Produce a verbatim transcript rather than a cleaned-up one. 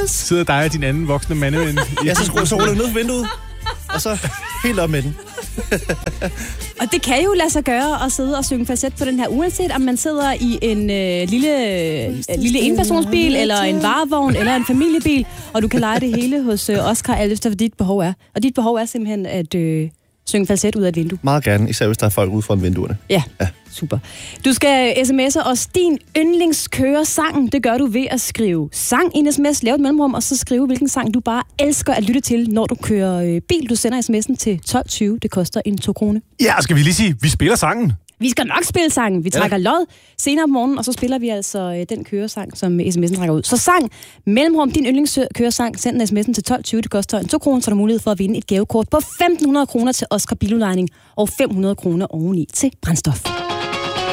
Sidder dig og din anden voksne mandeven. Ja, så skruer så ruller ned for vinduet, og så helt op med den. Og det kan jo lade sig gøre at sidde og synge falset på den her, uanset om man sidder i en øh, lille, øh, lille enpersonsbil, eller en varevogn, eller en familiebil, og du kan lege det hele hos øh, Oscar, alt efter hvad dit behov er. Og dit behov er simpelthen at øh, synge falset ud af et vindue. Meget gerne, især hvis der er folk ude foran vinduerne. Ja, ja. Super. Du skal sms'e os din yndlingskøresang. Det gør du ved at skrive sang i en sms, lave et mellemrum, og så skrive, hvilken sang du bare elsker at lytte til, når du kører bil. Du sender sms'en til tolv tyve. Det koster en to kroner. Ja, skal vi lige sige, vi spiller sangen. Vi skal nok spille sangen. Vi trækker ja. lod senere om morgenen, og så spiller vi altså den køresang, som sms'en trækker ud. Så sang, mellemrum, din yndlingskøresang, send en sms'en til tolv tyve. Det koster en to kroner, så er der mulighed for at vinde et gavekort på femten hundrede kroner til Oscar Biludlejning og fem hundrede kroner oveni til brændstof.